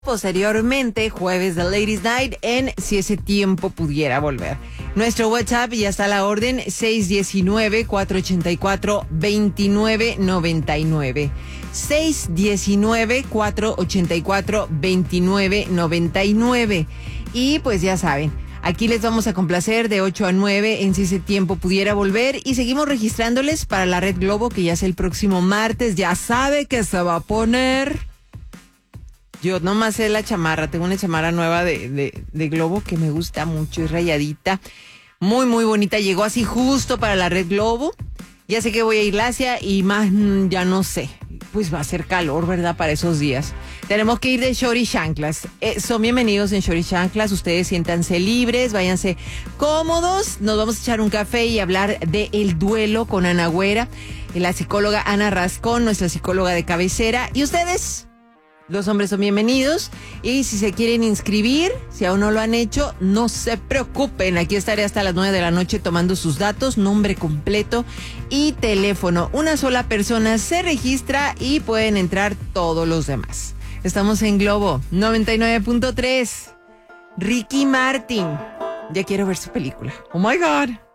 Posteriormente, jueves de Ladies Night en Si ese tiempo pudiera volver. Nuestro WhatsApp ya está a la orden, 619-484-2999. 619-484-2999. Y pues ya saben, aquí les vamos a complacer de 8 a 9 en Si ese tiempo pudiera volver. Y seguimos registrándoles para la Red Globo, que ya es el próximo martes. Ya sabe que se va a poner... Yo nomás sé la chamarra, tengo una chamarra nueva de Globo que me gusta mucho, es rayadita, muy muy bonita, llegó así justo para la Red Globo. Ya sé que voy a ir hacia y más ya no sé, pues va a ser calor, ¿verdad? Para esos días. Tenemos que ir de short y chanclas. Son bienvenidos en short y chanclas, ustedes siéntanse libres, váyanse cómodos. Nos vamos a echar un café y hablar de el duelo con Ana Güera, la psicóloga Ana Rascón, nuestra psicóloga de cabecera. Y ustedes... Los hombres son bienvenidos y si se quieren inscribir, si aún no lo han hecho, no se preocupen. Aquí estaré hasta las 9 de la noche tomando sus datos, nombre completo y teléfono. Una sola persona se registra y pueden entrar todos los demás. Estamos en Globo 99.3. Ricky Martin. Ya quiero ver su película. Oh my God.